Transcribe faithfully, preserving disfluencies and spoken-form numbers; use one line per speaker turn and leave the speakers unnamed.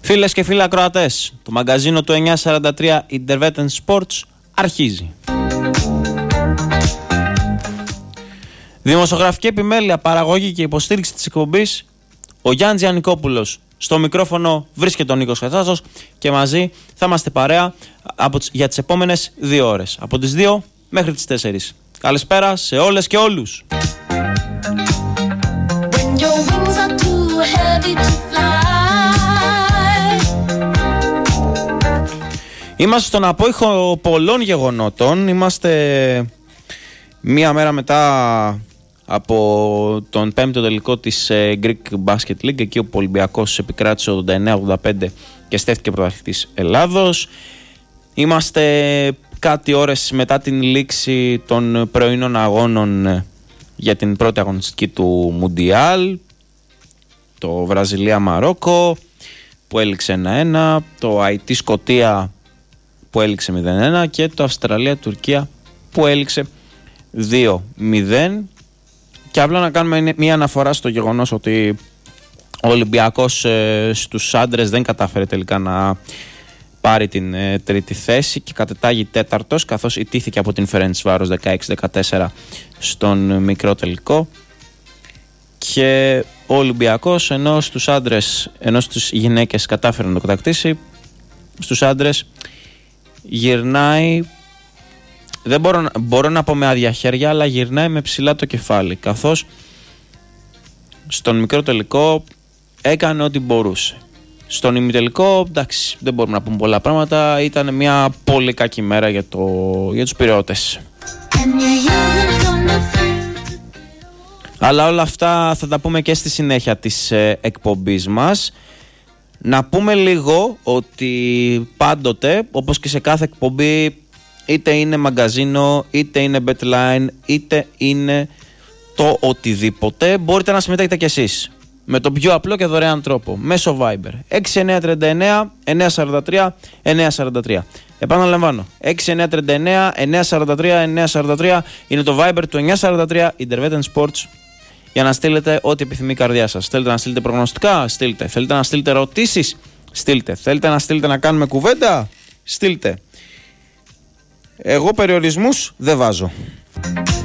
Φίλες και φίλοι ακροατές, το μαγκαζίνο του εννιακόσια σαράντα τρία Intervetten Sports αρχίζει. Δημοσιογραφική επιμέλεια, παραγωγή και υποστήριξη της εκπομπής, ο Γιάννης Γιαννικόπουλος. Στο μικρόφωνο βρίσκεται ο Νίκος Κατσάσος και μαζί θα είμαστε παρέα από τις, για τις επόμενες δύο ώρες. Από τις δύο μέχρι τις τέσσερις. Καλησπέρα σε όλες και όλους. Είμαστε στον απόϊχο πολλών γεγονότων. Είμαστε μία μέρα μετά από τον πέμπτο τελικό της Greek Basket League, εκεί όπου ο Ολυμπιακός επικράτησε ογδόντα εννέα ογδόντα πέντε και στέφθηκε πρωταθλητής Ελλάδος. Είμαστε κάτι ώρες μετά την λήξη των πρωινών αγώνων για την πρώτη αγωνιστική του Μουντιάλ, το Βραζιλία-Μαρόκο που έληξε ένα ένα, το Αϊτή-Σκωτία που έληξε μηδέν ένα και το Αυστραλία-Τουρκία που έληξε δύο μηδέν. Και απλά να κάνουμε μια αναφορά στο γεγονός ότι ο Ολυμπιακός ε, στους άντρες δεν κατάφερε τελικά να πάρει την ε, τρίτη θέση και κατετάγει τέταρτος, καθώς ιτήθηκε από την Φερεντσβάρος δεκαέξι δεκατέσσερα στον μικρό τελικό. Και ο Ολυμπιακός, ενώ στους άντρες, ενώ στις γυναίκες κατάφερε να το κατακτήσει, στους άντρες γυρνάει, δεν μπορώ, μπορώ να πω με άδεια χέρια, αλλά γυρνάει με ψηλά το κεφάλι, καθώς στον μικρό τελικό έκανε ό,τι μπορούσε. Στον ημιτελικό, εντάξει, δεν μπορούμε να πούμε πολλά πράγματα, ήταν μια πολύ κακή μέρα για, το, για τους πειραιώτες. Αλλά όλα αυτά θα τα πούμε και στη συνέχεια της ε, εκπομπής μας. Να πούμε λίγο ότι πάντοτε, όπως και σε κάθε εκπομπή, είτε είναι μαγκαζίνο, είτε είναι betline, είτε είναι το οτιδήποτε, μπορείτε να συμμετέχετε κι εσείς με τον πιο απλό και δωρεάν τρόπο, μέσω Viber έξι εννιά τρία εννιά εννιά σαράντα τρία εννιά σαράντα τρία. Επαναλαμβάνω, έξι εννιά τρία εννιά εννιά σαράντα τρία εννιά σαράντα τρία είναι το Viber του εννιακόσια σαράντα τρία Intervetten Sports, για να στείλετε ό,τι επιθυμεί η καρδιά σας. Θέλετε να στείλετε προγνωστικά, στείλτε. Θέλετε να στείλετε ερωτήσεις, στείλτε. Θέλετε να στείλετε να κάνουμε κουβέντα, στείλτε. Εγώ περιορισμούς δεν βάζω.